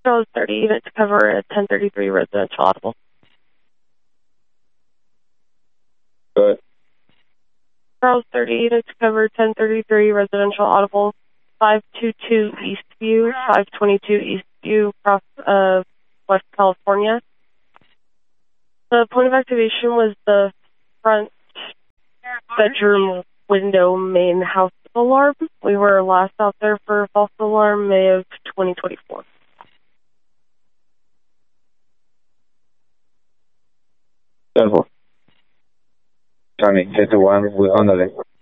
Charles 30 units to cover a 1033 residential audible. Go ahead. Charles 30 units to cover 1033 residential audible, 522 Eastview, 522 Eastview, across West California. The point of activation was the front bedroom window main house alarm. We were last out there for a false alarm May of 2024. Johnny, hit the one, ándale.